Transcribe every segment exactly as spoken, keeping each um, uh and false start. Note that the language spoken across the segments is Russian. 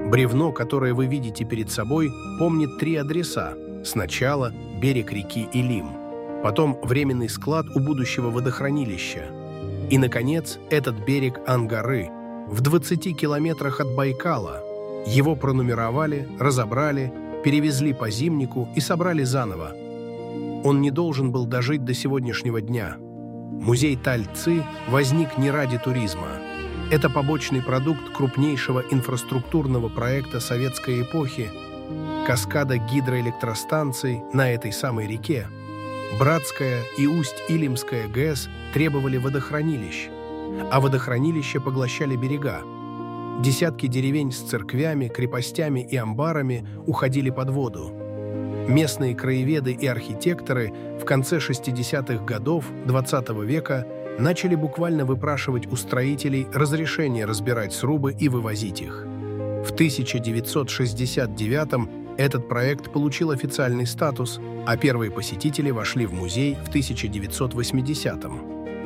Бревно, которое вы видите перед собой, помнит три адреса. Сначала берег реки Илим, потом временный склад у будущего водохранилища. И, наконец, этот берег Ангары в двадцати километрах от Байкала. Его пронумеровали, разобрали, перевезли по зимнику и собрали заново. Он не должен был дожить до сегодняшнего дня. Музей Тальци возник не ради туризма. Это побочный продукт крупнейшего инфраструктурного проекта советской эпохи – каскада гидроэлектростанций на этой самой реке. Братская и Усть-Илимская ГЭС требовали водохранилищ, а водохранилища поглощали берега. Десятки деревень с церквями, крепостями и амбарами уходили под воду. Местные краеведы и архитекторы в конце шестидесятых годов двадцатого века начали буквально выпрашивать у строителей разрешение разбирать срубы и вывозить их. В тысяча девятьсот шестьдесят девятом этот проект получил официальный статус, а первые посетители вошли в музей в тысяча девятьсот восьмидесятом.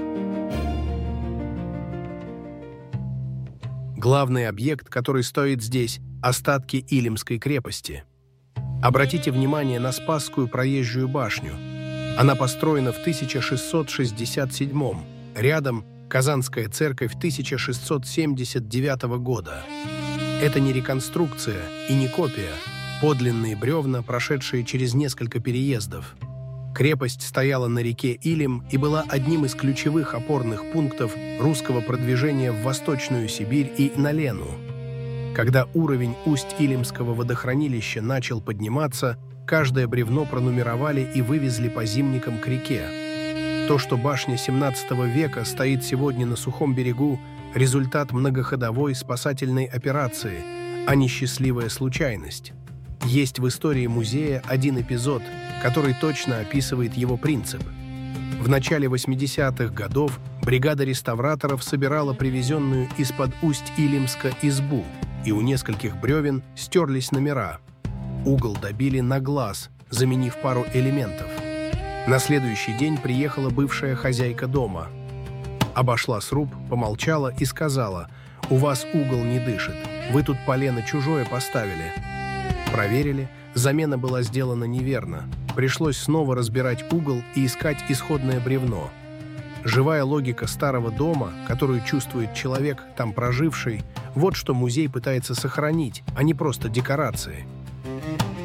Главный объект, который стоит здесь – остатки Илимской крепости. Обратите внимание на Спасскую проезжую башню. Она построена в тысяча шестьсот шестьдесят седьмом. Рядом Казанская церковь тысяча шестьсот семьдесят девятого года. Это не реконструкция и не копия. Подлинные бревна, прошедшие через несколько переездов. Крепость стояла на реке Илим и была одним из ключевых опорных пунктов русского продвижения в Восточную Сибирь и на Лену. Когда уровень Усть-Илимского водохранилища начал подниматься, каждое бревно пронумеровали и вывезли по зимникам к реке. То, что башня семнадцатого века стоит сегодня на сухом берегу, результат многоходовой спасательной операции, а не счастливая случайность. Есть в истории музея один эпизод, который точно описывает его принцип. В начале восьмидесятых годов бригада реставраторов собирала привезенную из-под Усть-Илимска избу, и у нескольких бревен стерлись номера. Угол добили на глаз, заменив пару элементов. На следующий день приехала бывшая хозяйка дома. Обошла сруб, помолчала и сказала: «У вас угол не дышит, вы тут полено чужое поставили». Проверили, замена была сделана неверно. Пришлось снова разбирать угол и искать исходное бревно. Живая логика старого дома, которую чувствует человек, там проживший, вот что музей пытается сохранить, а не просто декорации.